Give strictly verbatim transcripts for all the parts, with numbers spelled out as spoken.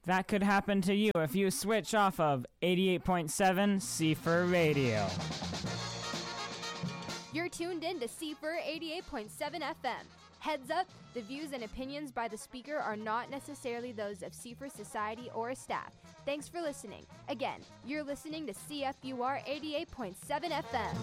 That could happen to you if you switch off of eighty-eight point seven C F R Radio. You're tuned in to C F R eighty-eight point seven F M. Heads up, the views and opinions by the speaker are not necessarily those of C F R Society or staff. Thanks for listening. Again, you're listening to C F U R eighty-eight point seven F M.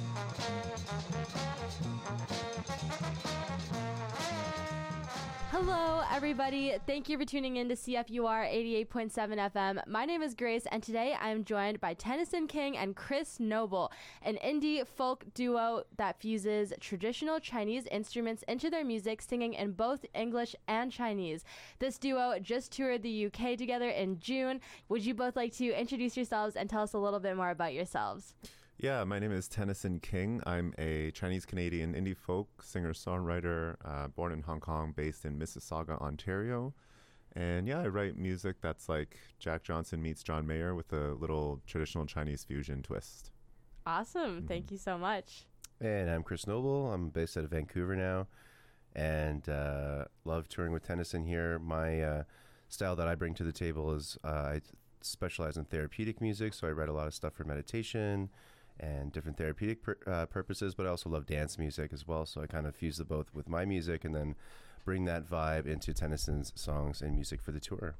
Hello, everybody. Thank you for tuning in to C F U R eighty-eight point seven F M. My name is Grace, and today I'm joined by Tennyson King and Chris Noble, an indie folk duo that fuses traditional Chinese instruments into their music, singing in both English and Chinese. This duo just toured the U K together in June. Would you both like to introduce yourselves and tell us a little bit more about yourselves? Yeah, my name is Tennyson King. I'm a Chinese-Canadian indie folk singer-songwriter, uh, born in Hong Kong, based in Mississauga, Ontario. And yeah, I write music that's like Jack Johnson meets John Mayer with a little traditional Chinese fusion twist. Awesome. Mm-hmm. Thank you so much. And I'm Chris Noble. I'm based out of Vancouver now and uh, love touring with Tennyson here. My uh, style that I bring to the table is uh, I specialize in therapeutic music, so I write a lot of stuff for meditation and different therapeutic pur- uh, purposes, but I also love dance music as well. So I kind of fuse the both with my music and then bring that vibe into Tennyson's songs and music for the tour.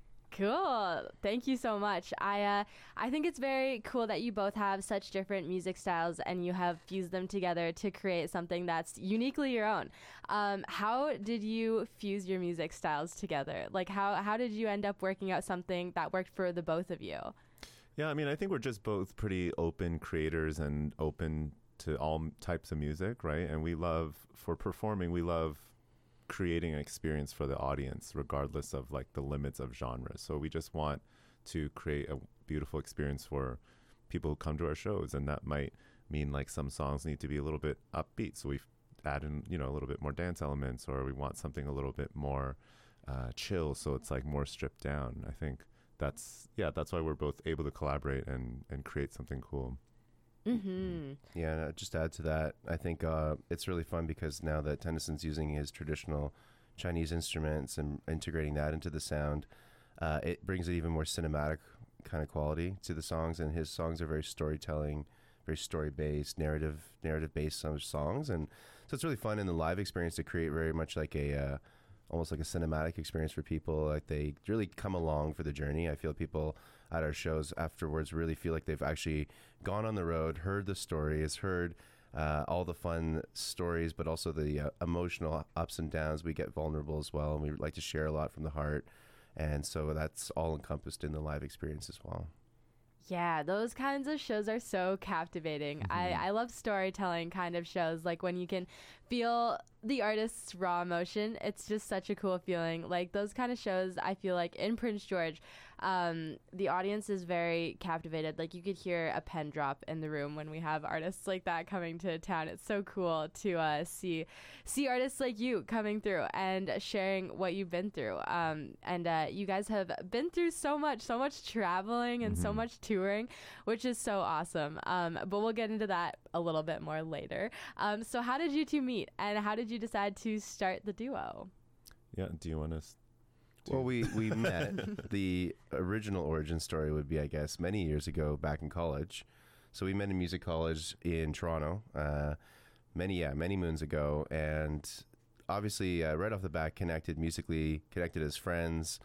Cool. Thank you so much. I uh, I think it's very cool that you both have such different music styles and you have fused them together to create something that's uniquely your own. Um, how did you fuse your music styles together? Like how, how did you end up working out something that worked for the both of you? Yeah, I mean, I think we're just both pretty open creators and open to all types of music, right? And we love, for performing, we love creating an experience for the audience, regardless of like the limits of genres. So we just want to create a beautiful experience for people who come to our shows. And that might mean like some songs need to be a little bit upbeat. So we add in, you know, a little bit more dance elements, or we want something a little bit more uh, chill. So it's like more stripped down. I think that's, yeah, that's why we're both able to collaborate and, and create something cool. Mm-hmm. Yeah, and just to add to that, I think uh, it's really fun because now that Tennyson's using his traditional Chinese instruments and integrating that into the sound, uh, it brings an even more cinematic kind of quality to the songs. And his songs are very storytelling, very story-based, narrative, narrative-based songs. And so it's really fun in the live experience to create very much like a uh, almost like a cinematic experience for people. Like they really come along for the journey. I feel people at our shows afterwards really feel like they've actually gone on the road, heard the stories, heard uh, all the fun stories, but also the uh, emotional ups and downs. We get vulnerable as well, and we like to share a lot from the heart. And so that's all encompassed in the live experience as well. Yeah, those kinds of shows are so captivating. Mm-hmm. I, I love storytelling kind of shows, like when you can feel the artist's raw emotion. It's just such a cool feeling. Like those kind of shows, I feel like in Prince George, um, the audience is very captivated. Like you could hear a pen drop in the room when we have artists like that coming to town. It's so cool to uh, see see artists like you coming through and sharing what you've been through. Um, and uh, you guys have been through so much, so much traveling and mm-hmm. so much touring, which is so awesome. Um, but we'll get into that a little bit more later. Um, so how did you two meet, and how did you decide to start the duo? Yeah, do you want to... St- well, we, we met. The original origin story would be, I guess, many years ago back in college. So we met in music college in Toronto, uh, many, yeah, many moons ago. And obviously, uh, right off the bat, connected musically, connected as friends.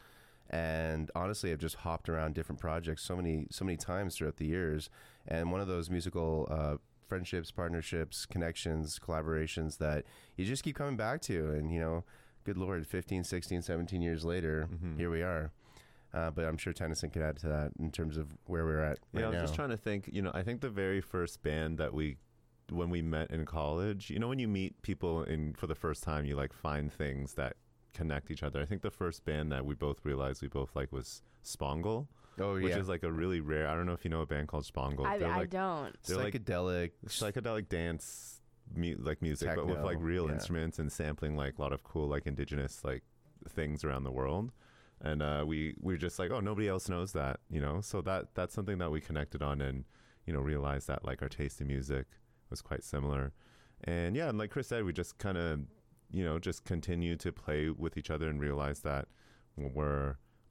And honestly, I've just hopped around different projects so many, so many times throughout the years. And one of those musical uh, friendships, partnerships, connections, collaborations that you just keep coming back to. And, you know, good Lord, fifteen, sixteen, seventeen years later, mm-hmm. here we are. Uh, but I'm sure Tennyson could add to that in terms of where we're at right Yeah, I was now. just trying to think, you know, I think the very first band that we, when we met in college, you know, when you meet people in for the first time, you like find things that connect each other. I think the first band that we both realized we both like was Spangle. Oh, yeah. Which is like a really rare, I don't know if you know a band called Spangle. I, they're I like, don't. They're psychedelic. Like psychedelic dance, mu- like music, techno, but with like real yeah. instruments and sampling like a lot of cool like indigenous like things around the world. And uh, we we were just like, oh, nobody else knows that, you know? So that that's something that we connected on and, you know, realized that like our taste in music was quite similar. And yeah, and like Chris said, we just kind of, you know, just continue to play with each other and realize that we're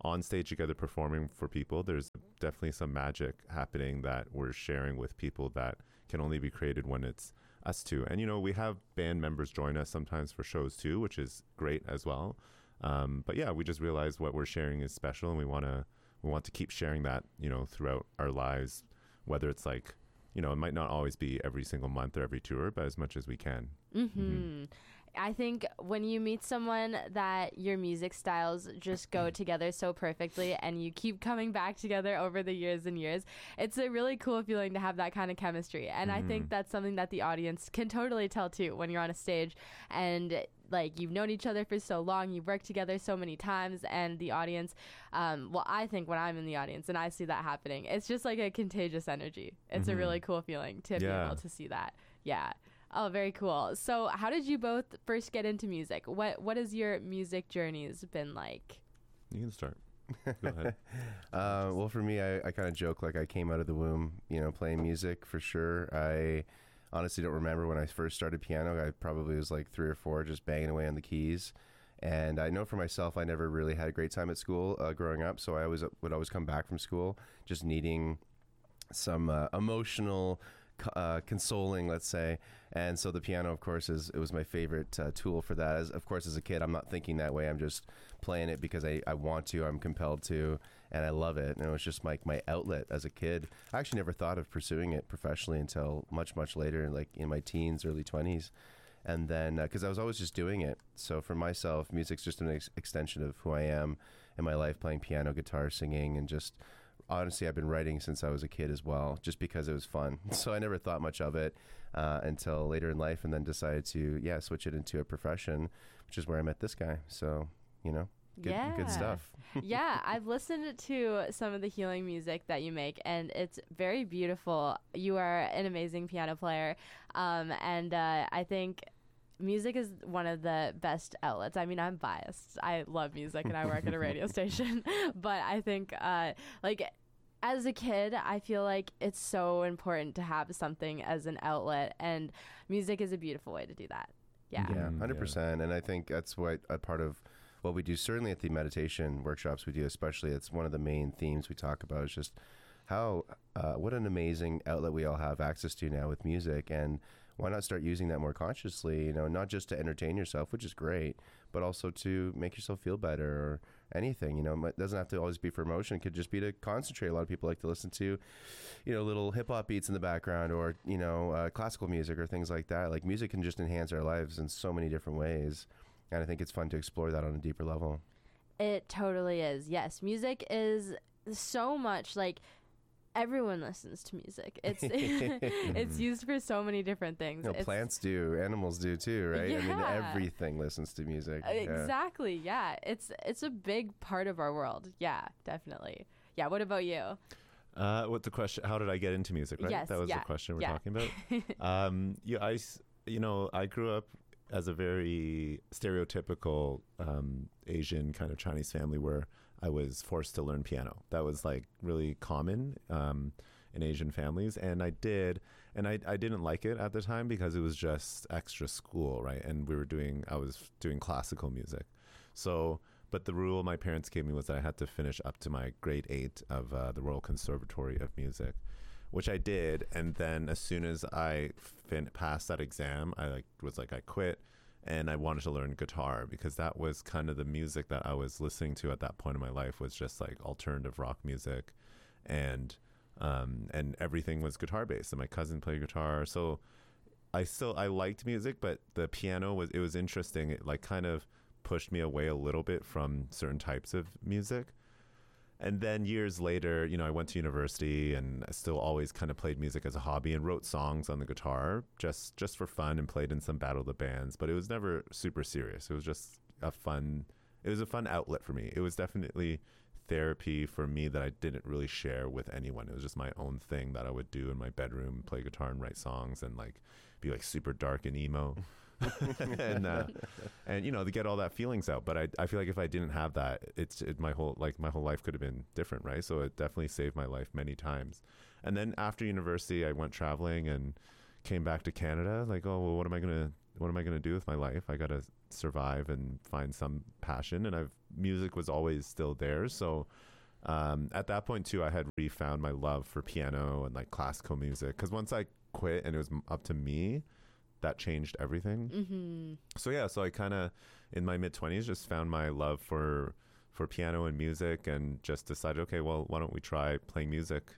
on stage together performing for people, there's definitely some magic happening that we're sharing with people that can only be created when it's us two. And, you know, we have band members join us sometimes for shows too, which is great as well. Um, but yeah, we just realize what we're sharing is special, and we want to we want to keep sharing that, you know, throughout our lives, whether it's like, you know, it might not always be every single month or every tour, but as much as we can. Mm-hmm. Mm-hmm. I think when you meet someone that your music styles just go together so perfectly and you keep coming back together over the years and years, it's a really cool feeling to have that kind of chemistry. And Mm-hmm. I think that's something that the audience can totally tell too when you're on a stage and like you've known each other for so long, you've worked together so many times, and the audience, um, well, I think when I'm in the audience and I see that happening, it's just like a contagious energy. It's Mm-hmm. a really cool feeling to be Yeah. able to see that. Yeah. Oh, very cool. So how did you both first get into music? What What has your music journeys been like? You can start. Go ahead. Uh, well, for me, I, I kind of joke like I came out of the womb, you know, playing music for sure. I honestly don't remember when I first started piano. I probably was like three or four, just banging away on the keys. And I know for myself, I never really had a great time at school uh, growing up. So I always would always come back from school just needing some uh, emotional uh, consoling, let's say. And so the piano, of course, is it was my favorite uh, tool for that. As of course, as a kid, I'm not thinking that way. I'm just playing it because I, I want to, I'm compelled to, and I love it. And it was just like my outlet as a kid. I actually never thought of pursuing it professionally until much, much later, like in my teens, early twenties. And then, because uh, I was always just doing it. So for myself, music's just an ex- extension of who I am in my life, playing piano, guitar, singing, and just honestly, I've been writing since I was a kid as well, just because it was fun. So I never thought much of it uh, until later in life, and then decided to, yeah, switch it into a profession, which is where I met this guy. So, you know, good, Yeah. good stuff. Yeah, I've listened to some of the healing music that you make, and it's very beautiful. You are an amazing piano player, um, and uh, I think music is one of the best outlets. I mean, I'm biased. I love music, and I work at a radio station, but I think, uh, like, as a kid, I feel like it's so important to have something as an outlet, and music is a beautiful way to do that. Yeah. Yeah, Mm, one hundred percent. And I think that's what a part of what we do, certainly at the meditation workshops we do, especially, it's one of the main themes we talk about is just how, uh, what an amazing outlet we all have access to now with music. And why not start using that more consciously, you know, not just to entertain yourself, which is great, but also to make yourself feel better or anything, you know. It doesn't have to always be for emotion. It could just be to concentrate. A lot of people like to listen to, you know, little hip hop beats in the background, or, you know, uh, classical music or things like that. Like, music can just enhance our lives in so many different ways. And I think it's fun to explore that on a deeper level. It totally is. Yes, music is so much like everyone listens to music. It's it's used for so many different things. You know, It's- plants do, animals do too, right? I mean, Yeah. everything listens to music. Uh, Yeah. Exactly. Yeah. It's it's a big part of our world. Yeah, definitely. Yeah. What about you? Uh, what the question? How did I get into music? Right, Yes, that was yeah, the question we're yeah. talking about. um, yeah, I, s- you know, I grew up as a very stereotypical um, Asian kind of Chinese family where I was forced to learn piano. That was like really common um, in Asian families, and I did, and I I didn't like it at the time because it was just extra school, right? And we were doing, I was doing classical music, so. But the rule my parents gave me was that I had to finish up to my grade eight of uh, the Royal Conservatory of Music, which I did. And then as soon as I fin- passed that exam, I like was like I quit, and I wanted to learn guitar because that was kind of the music that I was listening to at that point in my life, was just like alternative rock music, and um, and everything was guitar based. And my cousin played guitar, so I still I liked music, but the piano was it was interesting. It like kind of pushed me away a little bit from certain types of music. And then years later, you know, I went to university, and I still always kind of played music as a hobby and wrote songs on the guitar just just for fun, and played in some battle of the bands, but it was never super serious. It was just a fun it was a fun outlet for me. It was definitely therapy for me that I didn't really share with anyone. It was just my own thing that I would do in my bedroom, play guitar and write songs, and like be like super dark and emo. and uh, and you know, to get all that feelings out. But I I feel like if I didn't have that, it's it, my whole like my whole life could have been different, right? So it definitely saved my life many times. And then after university, I went traveling and came back to Canada. Like, oh well, what am I gonna what am I going to do with my life? I got to survive and find some passion. And I've music was always still there. So um, at that point too, I had refound my love for piano and like classical music. Because once I quit and it was m- up to me, that changed everything. Mm-hmm. So yeah, so I kind of in my mid twenties just found my love for for piano and music, and just decided, okay, well, why don't we try playing music,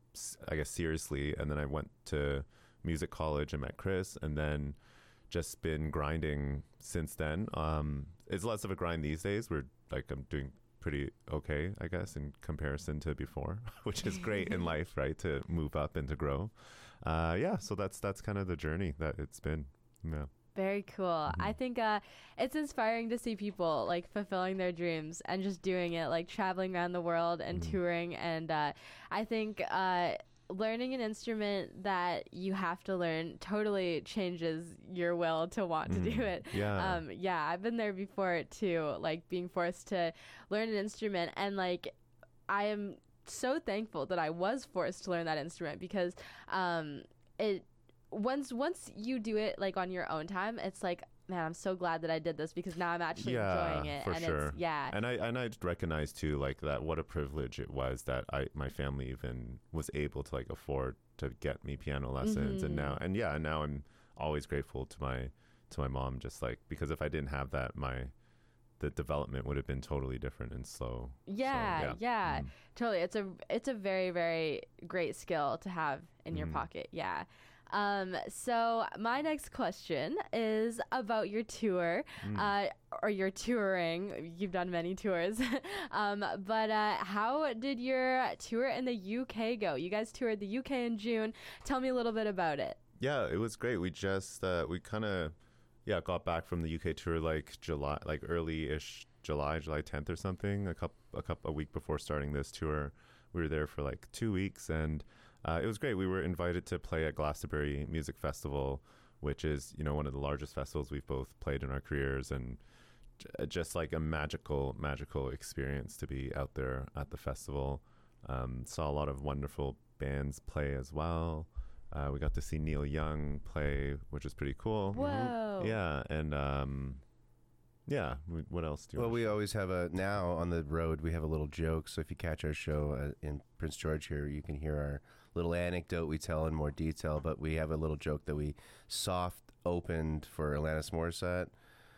I guess, seriously. And then I went to music college and met Chris, and then just been grinding since then. Um, it's less of a grind these days. We're like, I'm doing pretty okay, I guess, in comparison to before, which is great in life, right? To move up and to grow. Uh, yeah, so that's that's kind of the journey that it's been. Yeah. Very cool. Mhm. I think uh, it's inspiring to see people like fulfilling their dreams and just doing it, like traveling around the world and Mhm. touring. And uh, I think uh, learning an instrument that you have to learn totally changes your will to want to do Mhm. it. Yeah. Um, yeah, I've been there before too, like being forced to learn an instrument. And like, I am so thankful that I was forced to learn that instrument, because um, it once once you do it like on your own time, it's like, man, I'm so glad that I did this, because now I'm actually Yeah, enjoying it. for and sure. it's yeah. And I and I recognize too, like, that what a privilege it was that I my family even was able to like afford to get me piano lessons. Mhm. And now and yeah, and now I'm always grateful to my to my mom, just like, because if I didn't have that, my the development would have been totally different and slow. So, Yeah, yeah, Mm. totally. It's a it's a very very great skill to have in your Mhm. pocket. Yeah. Um, so my next question is about your tour, Mm. uh, or your touring. You've done many tours, um, but uh, how did your tour in the U K go? You guys toured the U K in June. Tell me a little bit about it. Yeah, it was great. We just uh, we kind of yeah got back from the U K tour like July, like early-ish July, July tenth or something. A couple a couple a week before starting this tour, we were there for like two weeks, and uh, it was great. We were invited to play at Glastonbury Music Festival, which is, you know, one of the largest festivals we've both played in our careers, and j- just like a magical, magical experience to be out there at the festival. Um, saw a lot of wonderful bands play as well. Uh, we got to see Neil Young play, which was pretty cool. Whoa. Yeah, and um, yeah, we, what else do you Well, wanna we share? always have a, now on the road, we have a little joke. So if you catch our show uh, in Prince George here, you can hear our little anecdote we tell in more detail. But we have a little joke that we soft opened for Alanis Morissette.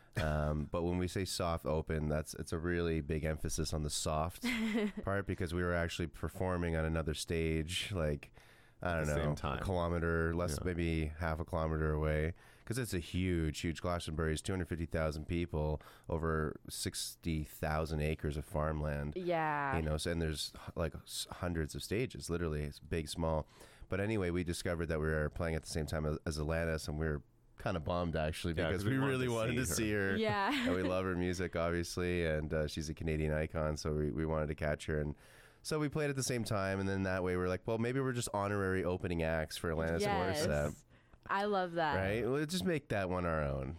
Um, but when we say soft open, that's it's a really big emphasis on the soft part, because we were actually performing on another stage, like, I don't the know, same time. a kilometer, less, Yeah. maybe half a kilometer away. Because it's a huge, huge Glastonbury is two hundred fifty thousand people over sixty thousand acres of farmland. Yeah. You know, so, and there's h- like s- hundreds of stages, literally, it's big, small. But anyway, we discovered that we were playing at the same time as, as Alanis, and we were kind of bummed actually, Yeah, because 'cause we we, wanted really to wanted see to see her. Yeah. And we love her music, obviously, and uh, she's a Canadian icon, so we, we wanted to catch her. And so we played at the same time, and then that way we're like, well, maybe we're just honorary opening acts for Alanis Yes. Morissette, I love that. right? We'll just make that one our own.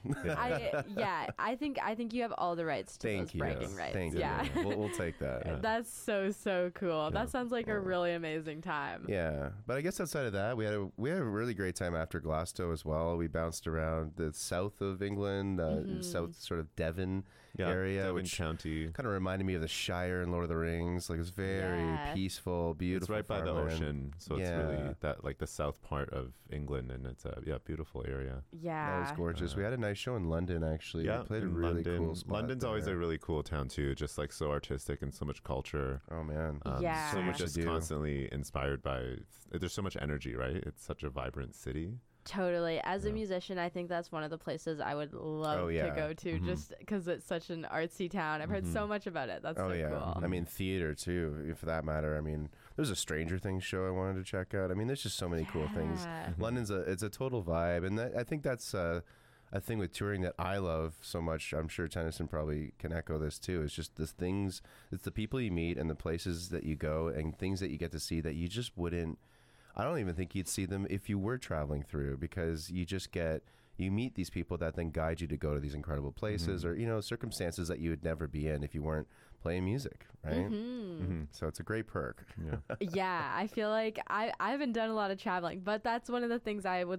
I yeah, I think I think you have all the rights to Thank those you. bragging rights. Thank yeah. you. We'll, we'll take that. Yeah. That's so so cool. Yeah. That sounds like a Yeah. really amazing time. Yeah, but I guess outside of that, we had a we had a really great time after Glasgow as well. We bounced around the south of England, uh, Mhm. south sort of Devon yeah, area, Devon which County. kind of reminded me of the Shire in Lord of the Rings. Like, it's very Yeah. peaceful, beautiful. It's right by the farmland. ocean, so it's Yeah. really that like the south part of England, and it's a yeah beautiful area. Yeah. That was gorgeous. Uh, we had a nice show in London, actually. Yeah, we played a in really London. cool spot. London's always there. a really cool town too, just like so artistic and so much culture. Oh man. Um, Yeah. so So much much to just do. constantly inspired by. There's so much energy, right? It's such a vibrant city. Totally. As a Yeah. musician, I think that's one of the places I would love Oh, yeah. to go to, Mhm. just because it's such an artsy town. I've heard Mhm. so much about it. That's Oh so yeah, cool. I mean theater too, for that matter. I mean, there's a Stranger Things show I wanted to check out. I mean, there's just so many cool things. Yeah. London's a it's a total vibe, and that, I think that's uh, a thing with touring that I love so much. I'm sure Tennyson probably can echo this too. It's just the things, it's the people you meet and the places that you go and things that you get to see that you just wouldn't. I don't even think you'd see them if you were traveling through, because you just get. You meet these people that then guide you to go to these incredible places, Mhm. or, you know, circumstances that you would never be in if you weren't playing music, right? Mhm. hmm So it's a great perk. Yeah. Yeah, I feel like I, I haven't done a lot of traveling, but that's one of the things I would look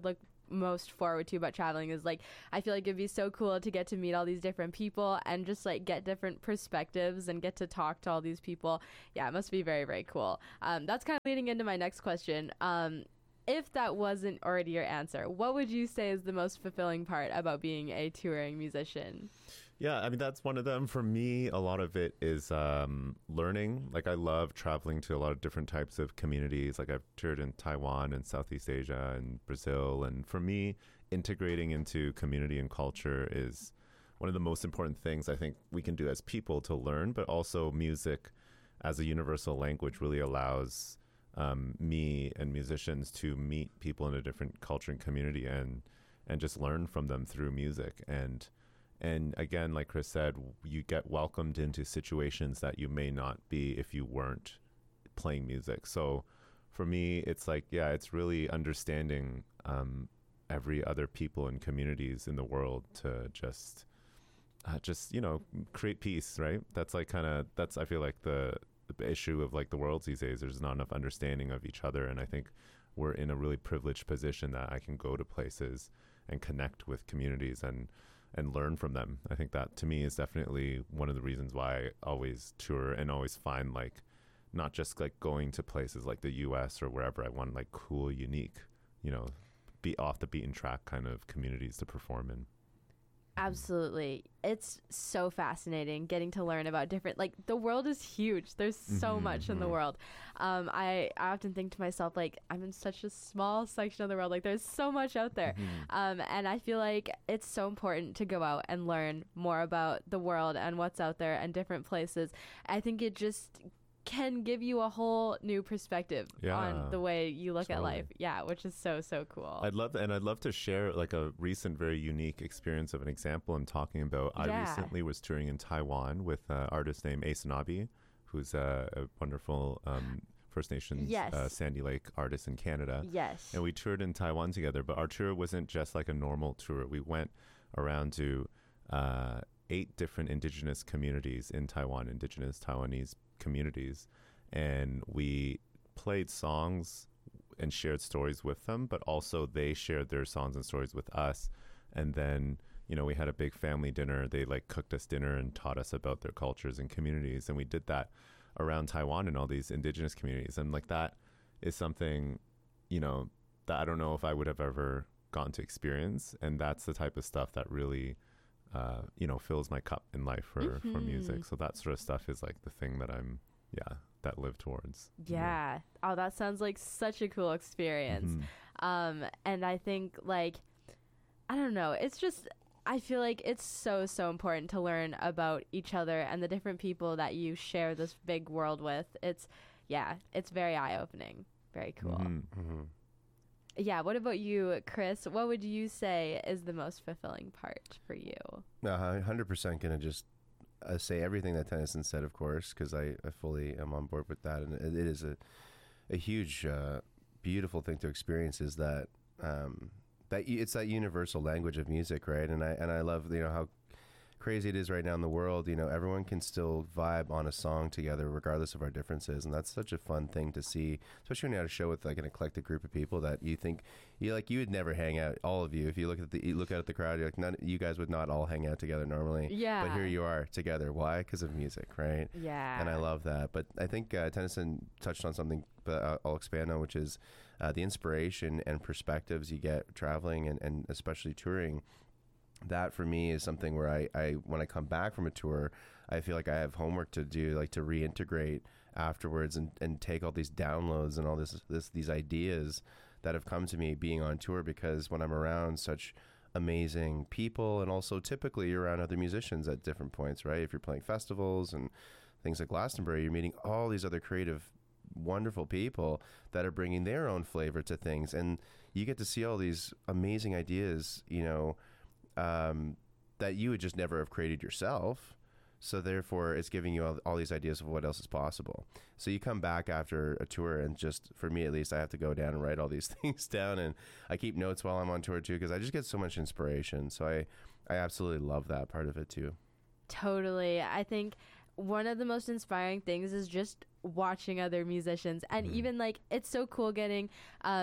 most forward to about traveling is like I feel like it'd be so cool to get to meet all these different people and just like get different perspectives and get to talk to all these people. Yeah, it must be very, very cool. Um, that's kind of leading into my next question. Um, if that wasn't already your answer, what would you say is the most fulfilling part about being a touring musician? Yeah, I mean, that's one of them. For me, a lot of it is um, learning. Like, I love traveling to a lot of different types of communities. Like, I've toured in Taiwan and Southeast Asia and Brazil. And for me, integrating into community and culture is one of the most important things I think we can do as people to learn, but also music as a universal language really allows um, me and musicians to meet people in a different culture and community and and just learn from them through music. And And again, like Chris said, you get welcomed into situations that you may not be if you weren't playing music. So for me, it's like, yeah, it's really understanding um, every other people and communities in the world to just, uh, just you know, create peace, right? That's like kind of, that's, I feel like the, the issue of like the world these days. There's not enough understanding of each other. And I think we're in a really privileged position that I can go to places and connect with communities and and learn from them. I think that to me is definitely one of the reasons why I always tour and always find like not just like going to places like the U S or wherever. I want like cool, unique, you know, be off the beaten track kind of communities to perform in. Absolutely. It's so fascinating getting to learn about different, like the world is huge. There's so Mhm, much in the mhm. world. Um, I, I often think to myself, like, I'm in such a small section of the world. Like there's so much out there. Mhm. Um, and I feel like it's so important to go out and learn more about the world and what's out there and different places. I think it just can give you a whole new perspective Yeah, on the way you look at totally. life. Yeah, which is so, so cool. I'd love, and I'd love to share like a recent, very unique experience of an example I'm talking about. I Yeah. recently was touring in Taiwan with an artist named Asanabi, who's a, a wonderful um, First Nations Yes. uh, Sandy Lake artist in Canada. Yes. And we toured in Taiwan together, but our tour wasn't just like a normal tour. We went around to uh, eight different indigenous communities in Taiwan, indigenous Taiwanese communities, and we played songs and shared stories with them, but also they shared their songs and stories with us. And then, you know, we had a big family dinner. They like cooked us dinner and taught us about their cultures and communities. And we did that around Taiwan and all these indigenous communities. And like that is something, you know, that I don't know if I would have ever gotten to experience. And that's the type of stuff that really, uh, you know, fills my cup in life for, for Mhm. music. So that sort of stuff is like the thing that I'm, yeah, that live towards. Yeah. Oh, that sounds like such a cool experience. Mhm. Um, and I think like, I don't know, it's just, I feel like it's so, so important to learn about each other and the different people that you share this big world with. It's, yeah, it's very eye-opening. Very cool. Mhm. Mm-hmm. Yeah. What about you, Chris? What would you say is the most fulfilling part for you? No, I'm one hundred percent going to just uh, say everything that Tennyson said, of course, because I, I fully am on board with that. And it, it is a, a huge, uh, beautiful thing to experience is that, um, that y- it's that universal language of music, right? And I, and I love, you know, how crazy it is right now in the world. You know, everyone can still vibe on a song together regardless of our differences, and that's such a fun thing to see, especially when you're at a show with like an eclectic group of people that you think you like you would never hang out, all of you. If you look at the you look out at the crowd, you're like, none, you guys would not all hang out together normally. Yeah. But here you are together. Why? Because of music, right? Yeah. And I love that. But I think uh, Tennyson touched on something, but I'll- I'll expand on, which is uh, the inspiration and perspectives you get traveling and, and especially touring. That for me is something where I, I, when I come back from a tour, I feel like I have homework to do, like to reintegrate afterwards and, and take all these downloads and all this, this, these ideas that have come to me being on tour, because when I'm around such amazing people, and also typically you're around other musicians at different points, right? If you're playing festivals and things like Glastonbury, you're meeting all these other creative, wonderful people that are bringing their own flavor to things. And you get to see all these amazing ideas, you know, um, that you would just never have created yourself. So therefore, it's giving you all, all these ideas of what else is possible. So you come back after a tour, and just for me at least, I have to go down and write all these things down, and I keep notes while I'm on tour too, because I just get so much inspiration. So I, I absolutely love that part of it too. Totally. I think one of the most inspiring things is just watching other musicians, and Mhm. even like it's so cool getting um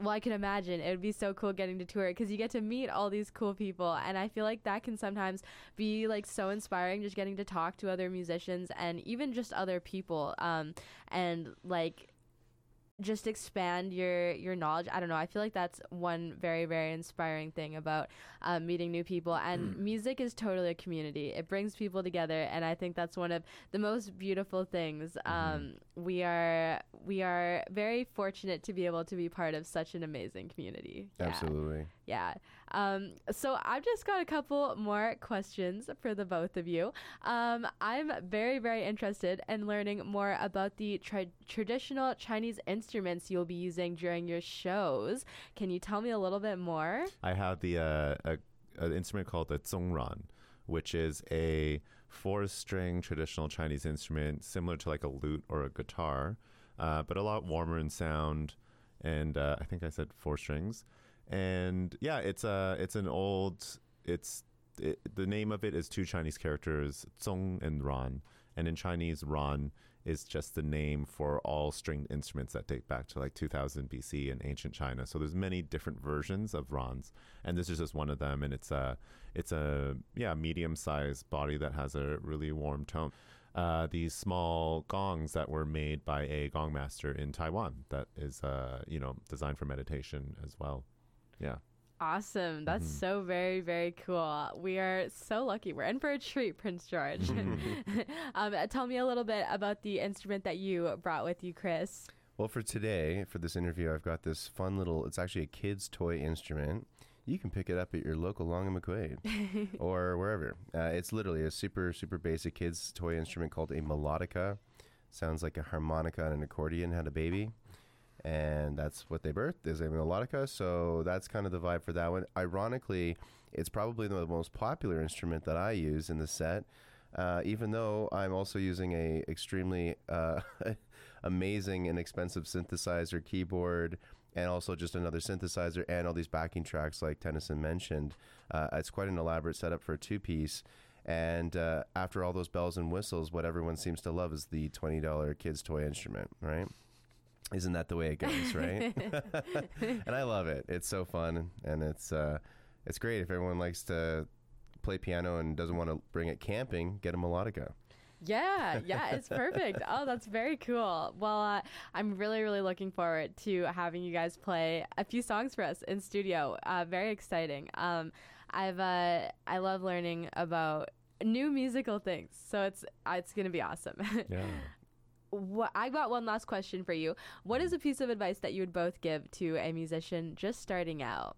well, I can imagine it would be so cool getting to tour because you get to meet all these cool people, and I feel like that can sometimes be like so inspiring, just getting to talk to other musicians and even just other people, um, and like just expand your your knowledge. I don't know, I feel like that's one very very inspiring thing about um, meeting new people, and music is totally a community. It brings people together, and I think that's one of the most beautiful things. um, Mm-hmm. we are we are very fortunate to be able to be part of such an amazing community. Yeah. Absolutely. Yeah. Um, so I've just got a couple more questions for the both of you. Um, I'm very, very interested in learning more about the tra- traditional Chinese instruments you'll be using during your shows. Can you tell me a little bit more? I have the uh, a, an instrument called the zongran, which is a four-string traditional Chinese instrument similar to like a lute or a guitar, uh, but a lot warmer in sound. And uh, I think I said four strings. And yeah, it's a it's an old it's it, the name of it is two Chinese characters, zong and ran, and in Chinese, ran is just the name for all stringed instruments that date back to like two thousand B C in ancient China. So there's many different versions of rans, and this is just one of them. And it's a it's a yeah medium-sized body that has a really warm tone. Uh, these small gongs that were made by a gong master in Taiwan that is uh, you know designed for meditation as well. Yeah. Awesome. That's Mhm. so very, very cool. We are so lucky. We're in for a treat, Prince George. um, tell me a little bit about the instrument that you brought with you, Chris. Well, for today, for this interview, I've got this fun little, it's actually a kid's toy instrument. You can pick it up at your local Long and McQuaid or wherever. Uh, it's literally a super, super basic kid's toy instrument called a melodica. Sounds like a harmonica and an accordion had a baby. And that's what they birthed, is a melodica. So that's kind of the vibe for that one. Ironically, it's probably the most popular instrument that I use in the set, uh, even though I'm also using a extremely uh, amazing and expensive synthesizer, keyboard, and also just another synthesizer and all these backing tracks like Tennyson mentioned. Uh, it's quite an elaborate setup for a two-piece. And uh, after all those bells and whistles, what everyone seems to love is the twenty dollar kid's toy instrument, right? Isn't that the way it goes, right? And I love it. It's so fun, and it's uh, it's great. If everyone likes to play piano and doesn't want to bring it camping, get a melodica. Yeah, yeah, it's perfect. Oh, that's very cool. Well, uh, I'm really, really looking forward to having you guys play a few songs for us in studio. Uh, very exciting. Um, I've uh, I love learning about new musical things, so it's uh, it's gonna be awesome. Yeah. What, I got one last question for you. What is a piece of advice that you would both give to a musician just starting out?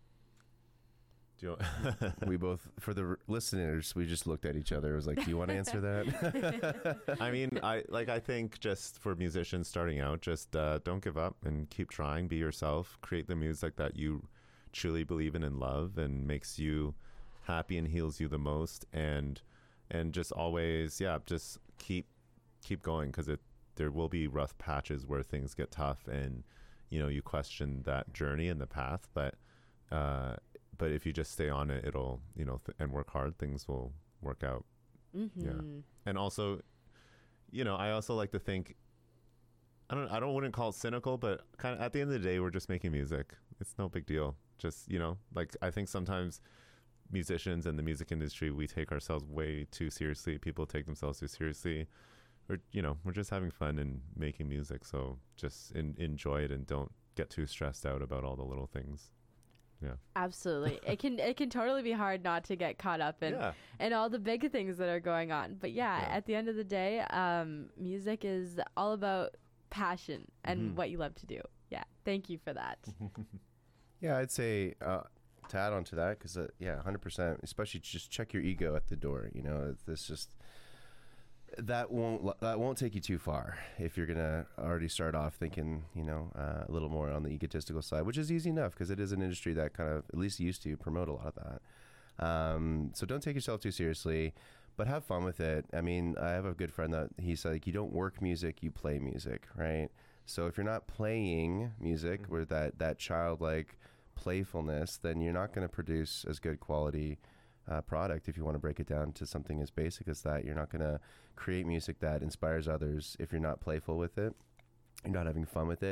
Do you We both, for the r- listeners, we just looked at each other. It was like, do you want to answer that? I mean, I like. I think just for musicians starting out, just uh, don't give up and keep trying. Be yourself. Create the music that you truly believe in and love, and makes you happy and heals you the most. And and just always, yeah, just keep keep going, because it there will be rough patches where things get tough, and you know you question that journey and the path. But uh, but if you just stay on it, it'll you know th- and work hard, things will work out. Mm-hmm. Yeah. And also, you know, I also like to think, I don't, I don't, wouldn't call it cynical, but kind of at the end of the day, we're just making music. It's no big deal. Just, you know, like I think sometimes musicians and the music industry, we take ourselves way too seriously. People take themselves too seriously. Or, you know, we're just having fun and making music. So just in, enjoy it and don't get too stressed out about all the little things. Yeah. Absolutely. It can it can totally be hard not to get caught up in Yeah. and all the big things that are going on. But yeah, Yeah. at the end of the day, um, music is all about passion and Mhm. what you love to do. Yeah. Thank you for that. Yeah, I'd say uh, to add on to that, because uh, yeah, one hundred percent, especially just check your ego at the door. You know, this just, that won't that won't take you too far if you're gonna already start off thinking, you know, uh, a little more on the egotistical side, which is easy enough because it is an industry that kind of at least used to promote a lot of that. Um, so don't take yourself too seriously, but have fun with it. I mean, I have a good friend that he said, like, you don't work music, you play music, right? So if you're not playing music Mhm. with that that childlike playfulness, then you're not going to produce as good quality uh, product. If you want to break it down to something as basic as that, you're not going to create music that inspires others if you're not playful with it, you're not having fun with it,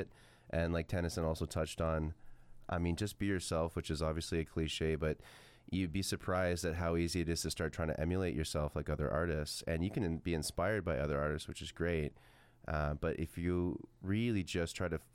And like Tennyson also touched on, I mean, just be yourself, which is obviously a cliche, but you'd be surprised at how easy it is to start trying to emulate yourself like other artists. And you can in- be inspired by other artists, which is great. Uh, but if you really just try to